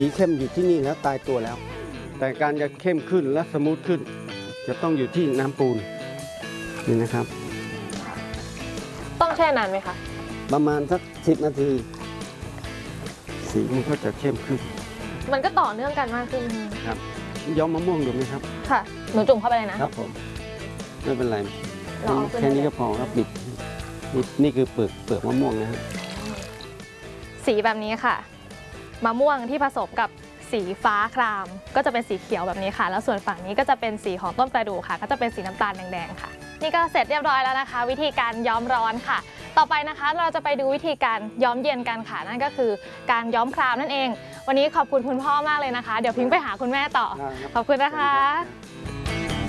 สีเข้มอยู่ที่นี่แล้วตายตัวแล้ว แต่การจะเข้มขึ้นและสมูทขึ้น จะต้องอยู่ที่น้ำปูนนี่นะครับต้องแช่นานไหมคะประมาณสัก10 นาที สีมันก็จะเข้มขึ้นมันก็ต่อเนื่องกันมากขึ้นครับย้อมมะม่วงดูไหมครับค่ะ หนูจุ่มเข้าไปเลยนะครับผมไม่เป็นไรเราเอาขึ้นแค่นี้ก็พอครับบิดนี่คือเปลือกมะม่วงนะครับสีแบบนี้ค่ะมะม่วงที่ผสมกับสีฟ้าครามก็จะเป็นสีเขียวแบบนี้ค่ะแล้วส่วนฝั่งนี้ก็จะเป็นสีของต้นประดู่ค่ะก็จะเป็นสีน้ำตาลแดงๆค่ะนี่ก็เสร็จเรียบร้อยแล้วนะคะ วิธีการย้อมร้อนค่ะต่อไปนะคะเราจะไปดูวิธีการย้อมเย็นกันค่ะนั่นก็คือการย้อมครามนั่นเองวันนี้ขอบคุณคุณพ่อมากเลยนะคะเดี๋ยวพิงไปหาคุณแม่ต่อขอบคุณนะคะ